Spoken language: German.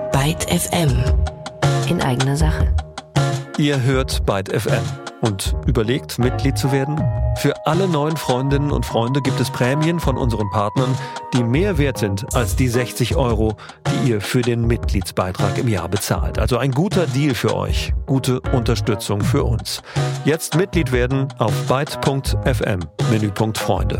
Byte FM. In eigener Sache. Ihr hört Byte FM und überlegt, Mitglied zu werden? Für alle neuen Freundinnen und Freunde gibt es Prämien von unseren Partnern, die mehr wert sind als die 60 €, die ihr für den Mitgliedsbeitrag im Jahr bezahlt. Also ein guter Deal für euch, gute Unterstützung für uns. Jetzt Mitglied werden auf byte.fm, Menüpunkt Freunde.